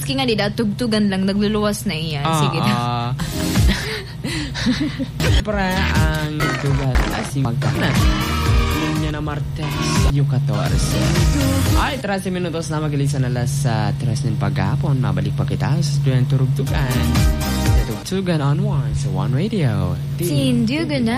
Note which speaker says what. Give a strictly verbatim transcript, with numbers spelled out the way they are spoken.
Speaker 1: Maski nga di da, tugtugan lang, nagluluwas na iyan.
Speaker 2: Ah,
Speaker 1: Sige na.
Speaker 2: ah. Siyempre, ang tugtugan as magkanan. Linya na Martes, yung fourteen. Ay, thirteen minutos na magilisan alas sa tres ng paghapon. Mabalik pa kita sa Student Turugtugan. Tugtugan on one sa One Radio.
Speaker 1: Tindugan na.